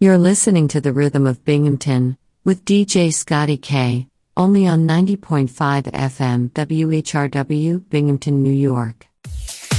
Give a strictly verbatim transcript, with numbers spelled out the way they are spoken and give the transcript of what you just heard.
You're listening to The Rhythm of Binghamton, with D J Scotty K, only on ninety point five F M W H R W, Binghamton, New York.